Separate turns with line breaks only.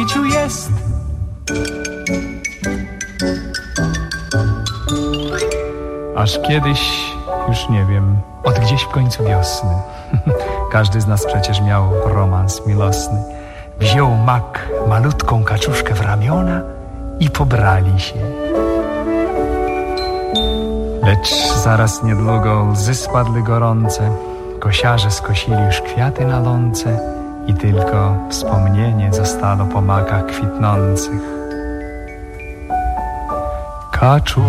życiu jest. Aż kiedyś, już nie wiem, od gdzieś w końcu wiosny, każdy z nas przecież miał romans miłosny, wziął mak malutką kaczuszkę w ramiona i pobrali się. Lecz zaraz niedługo łzy spadły gorące, kosiarze skosili już kwiaty na łące i tylko wspomnienie zostało po makach kwitnących. Kaczuszka